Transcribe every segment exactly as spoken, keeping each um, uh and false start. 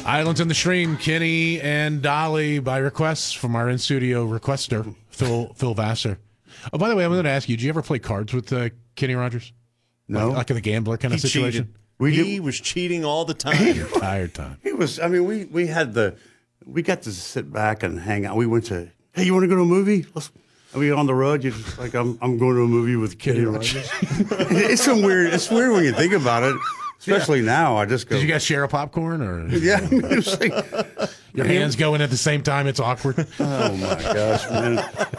Islands in the Stream, Kenny and Dolly by request from our in-studio requester, Phil Phil Vassar. Oh, by the way, I'm going to ask you, did you ever play cards with uh, Kenny Rogers? No. Like, like a gambler kind He of situation? cheated. We he did- was cheating all the time. Entire time. He was. I mean, we we had the we got to sit back and hang out. We went to. Hey, you want to go to a movie? Let's. Are we on the road? You're just like I'm. I'm going to a movie with Kenny Rogers. It's some weird. It's weird when you think about it. Especially yeah. now, I just go. Did you guys share a popcorn or? Yeah, I mean, it's like, your hands going at the same time. It's awkward. Oh my gosh, man!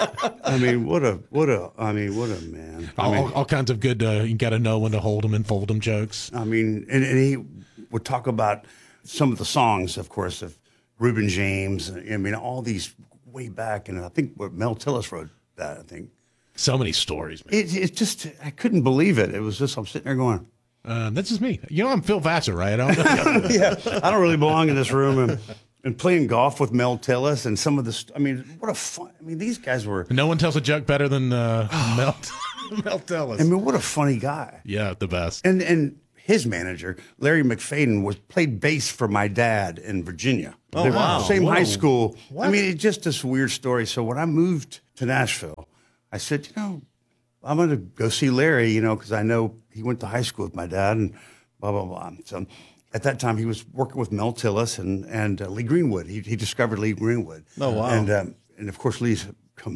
I mean, what a what a. I mean, what a man. I all, mean, all kinds of good. Uh, you got to know when to hold them and fold them jokes. I mean, and, and he would talk about some of the songs, of course, of Reuben James. I mean, all these way back, and I think what Mel Tillis wrote that. I think so many stories. Man. It, it just I couldn't believe it. It was just I'm sitting there going. Uh, this is me. You know, I'm Phil Vassar, right? I don't yeah, I don't really belong in this room. And, and playing golf with Mel Tillis and some of the, I mean, what a fun, I mean, these guys were. No one tells a joke better than uh, Mel, Mel Tillis. I mean, what a funny guy. Yeah, the best. And and his manager, Larry McFadden, was played bass for my dad in Virginia. Oh, They were wow. Same Whoa. high school. What? I mean, it's just this weird story. So when I moved to Nashville, I said, you know, I'm going to go see Larry, you know, because I know he went to high school with my dad and blah, blah, blah. So at that time, he was working with Mel Tillis and, and uh, Lee Greenwood. He, he discovered Lee Greenwood. Oh, wow. And, um, and of course, Lee's,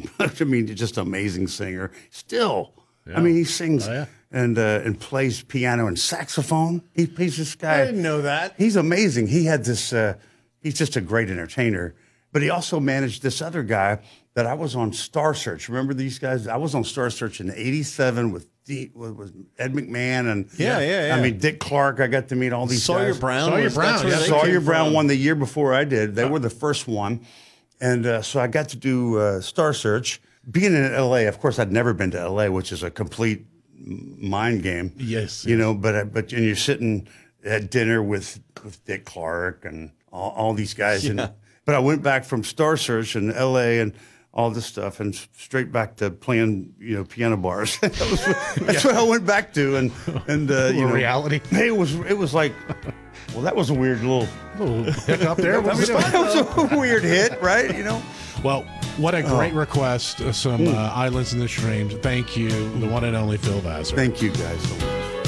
I mean, just an amazing singer. Still. Yeah. I mean, he sings oh, yeah. and uh, and plays piano and saxophone. He plays this guy. I didn't know that. He's amazing. He had this, uh, he's just a great entertainer. But he also managed this other guy that I was on Star Search. Remember these guys? I was on Star Search in eighty-seven with D, with Ed McMahon and yeah, yeah, yeah. I mean Dick Clark. I got to meet all these Sawyer guys. Brown. Sawyer was, Brown, that's where yeah. they Sawyer came Brown from. won the year before I did. They were the first one, and uh, so I got to do uh, Star Search. Being in L A, of course, I'd never been to L A, which is a complete mind game. Yes, you yes. know. But uh, but and you're sitting at dinner with with Dick Clark and all, all these guys. Yeah. And but I went back from Star Search in L A and all this stuff, and straight back to playing, you know, piano bars. that was, that's yeah. what I went back to, and and uh, you know, reality. It was it was like, well, that was a weird little, little hiccup there. that was, that was a weird hit, right? You know. Well, what a great Oh. request. Uh, some uh, Islands in the Stream. Thank you, the one and only Phil Vassar. Thank you, guys.